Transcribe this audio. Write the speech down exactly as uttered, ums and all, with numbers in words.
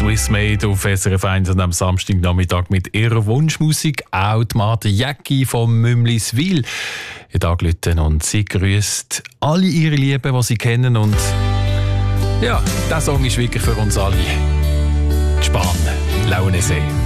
Swiss Made auf S R F eins und am Samstagnachmittag mit ihrer Wunschmusik. Auch die Martha Jäcki von Mümliswil hat angerufen und sie grüßt alle ihre Lieben, die sie kennen. Und ja, dieser Song ist wirklich für uns alle. Die Span, Launesee.